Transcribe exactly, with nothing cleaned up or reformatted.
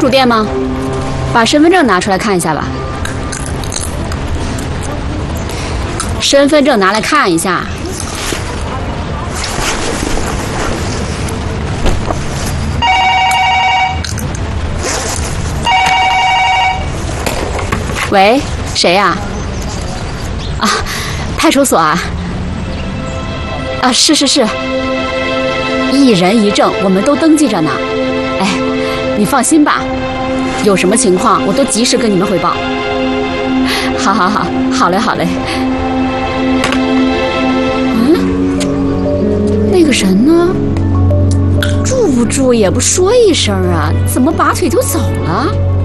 主店吗？把身份证拿出来看一下吧。身份证拿来看一下。喂，谁呀？啊，派出所啊。啊，是是是。一人一证，我们都登记着呢。哎，你放心吧，有什么情况我都及时跟你们汇报。好好好，好嘞好嘞。嗯，那个人呢？住不住也不说一声啊，怎么拔腿就走了？